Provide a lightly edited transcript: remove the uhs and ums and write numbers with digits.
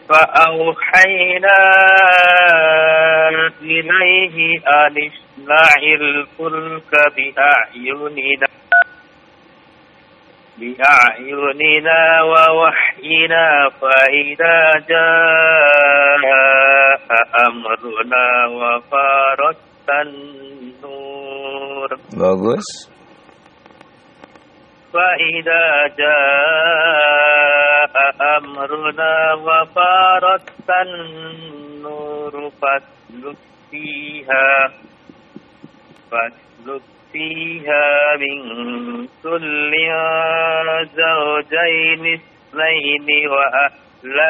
فأوحينا إليه أن اصنع الفلك بأعيننا ووحينا فإذا جاء أمرنا وفارت النور. Bagus. فإذا جاء أمرنا وفارت النور فاسلك فيها من كل زوجين اثنين وأهلك